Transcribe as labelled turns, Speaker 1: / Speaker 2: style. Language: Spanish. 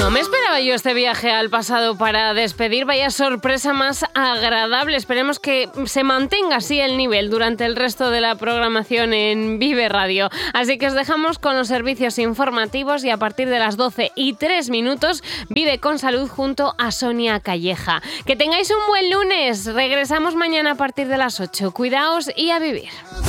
Speaker 1: No me esperaba yo este viaje al pasado para despedir. Vaya sorpresa más agradable. Esperemos que se mantenga así el nivel durante el resto de la programación en Vive Radio. Así que os dejamos con los servicios informativos y a partir de las 12:03 Vive con Salud junto a Sonia Calleja. Que tengáis un buen lunes. Regresamos mañana a partir de las 8. Cuidaos y a vivir.